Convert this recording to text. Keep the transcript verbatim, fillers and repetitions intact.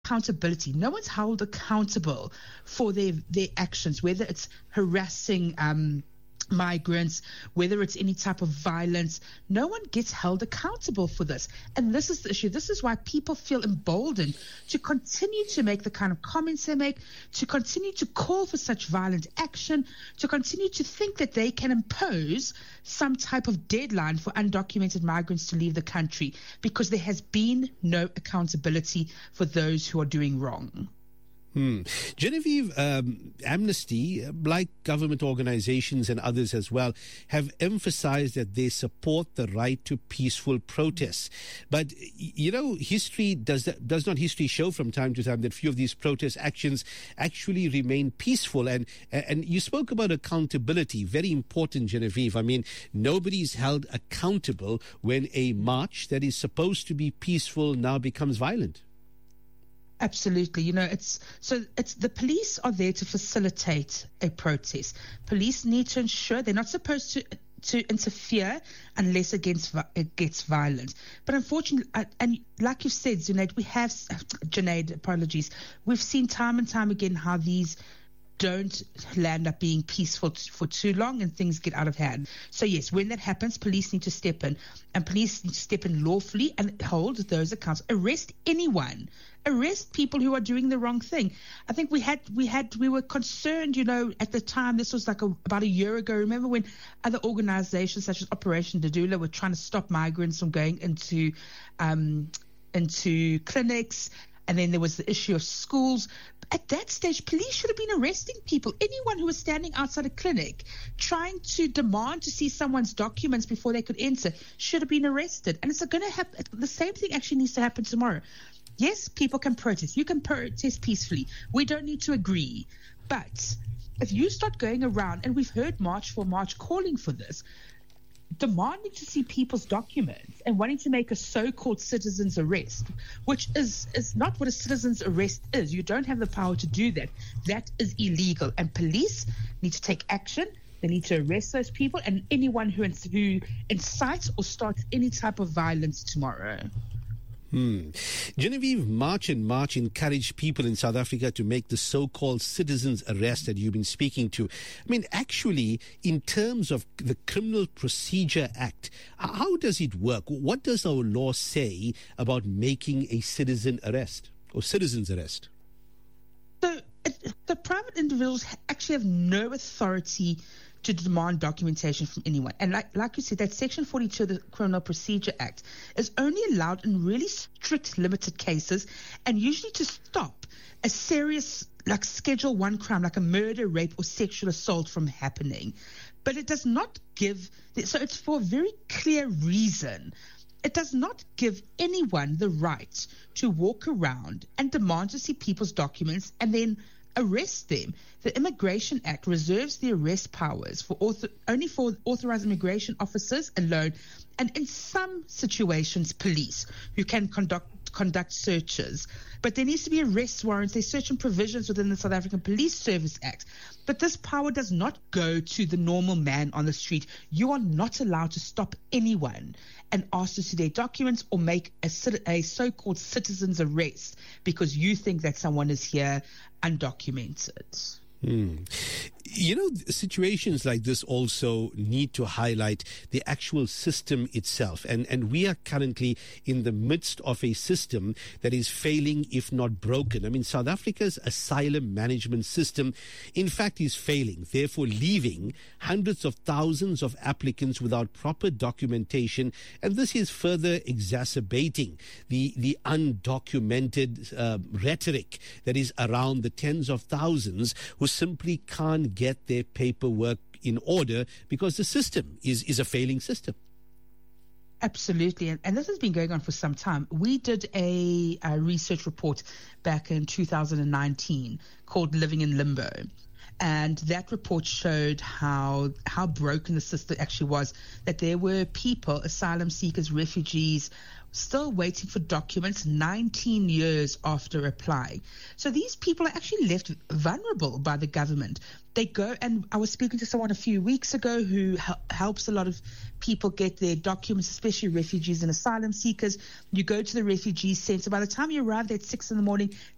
accountability. No one's held accountable for their, their actions, whether it's harassing um, migrants, whether it's any type of violence. No one gets held accountable for this. And this is the issue. This is why people feel emboldened to continue to make the kind of comments they make, to continue to call for such violent action, to continue to think that they can impose some type of deadline for undocumented migrants to leave the country, because there has been no accountability for those who are doing wrong. Hmm. Genevieve, um, Amnesty, like government organizations and others as well, have emphasized that they support the right to peaceful protests. But, you know, history does that, does not history show from time to time that few of these protest actions actually remain peaceful? And, and you spoke about accountability, very important, Genevieve. I mean, nobody's held accountable when a march that is supposed to be peaceful now becomes violent. Absolutely. You know, it's so it's the police are there to facilitate a protest. Police need to ensure they're not supposed to to interfere unless it gets, it gets violent. But unfortunately, uh, and like you said, Junaid, we have, uh, Junaid, apologies, we've seen time and time again how these don't land up being peaceful t- for too long and things get out of hand. So yes, when that happens, police need to step in, and police need to step in lawfully and hold those accounts. Arrest anyone. Arrest people who are doing the wrong thing. I think we had, we had, we were concerned, you know, at the time, this was like a, about a year ago. Remember when other organizations such as Operation Dadula were trying to stop migrants from going into, um, into clinics. And then there was the issue of schools. At that stage, police should have been arresting people. Anyone who was standing outside a clinic trying to demand to see someone's documents before they could enter should have been arrested. And it's going to happen. The same thing actually needs to happen tomorrow. Yes, people can protest. You can protest peacefully. We don't need to agree. But if you start going around, and we've heard March for March calling for this, demanding to see people's documents and wanting to make a so-called citizen's arrest, which is, is not what a citizen's arrest is. You don't have the power to do that. That is illegal. And police need to take action. They need to arrest those people and anyone who, who incites or starts any type of violence tomorrow. Hmm. Genevieve, March and March encouraged people in South Africa to make the so-called citizens' arrest that you've been speaking to. I mean, actually, in terms of the Criminal Procedure Act, how does it work? What does our law say about making a citizen arrest or citizen's arrest? So, it, the private individuals actually have no authority to demand documentation from anyone. And like, like you said, that Section forty-two of the Criminal Procedure Act is only allowed in really strict, limited cases, and usually to stop a serious, like Schedule One crime, like a murder, rape, or sexual assault from happening. But it does not give, so it's for a very clear reason. It does not give anyone the right to walk around and demand to see people's documents and then arrest them. The Immigration Act reserves the arrest powers for author, only for authorized immigration officers alone, and in some situations, police, who can conduct conduct searches. But there needs to be arrest warrants. There's certain provisions within the South African Police Service Act. But this power does not go to the normal man on the street. You are not allowed to stop anyone and ask to see their documents or make a, a so-called citizen's arrest because you think that someone is here undocumented. Hmm. You know, situations like this also need to highlight the actual system itself. And, and we are currently in the midst of a system that is failing, if not broken. I mean, South Africa's asylum management system, in fact, is failing, therefore leaving hundreds of thousands of applicants without proper documentation. And this is further exacerbating the, the undocumented uh, rhetoric that is around the tens of thousands who simply can't get their paperwork in order because the system is, is a failing system. Absolutely. And, and this has been going on for some time. We did a, a research report back in two thousand nineteen called Living in Limbo. And that report showed how how broken the system actually was, that there were people, asylum seekers, refugees, still waiting for documents nineteen years after applying. So these people are actually left vulnerable by the government. They go, and I was speaking to someone a few weeks ago who hel- helps a lot of people get their documents, especially refugees and asylum seekers. You go to the refugee center. By the time you arrive there at six in the morning,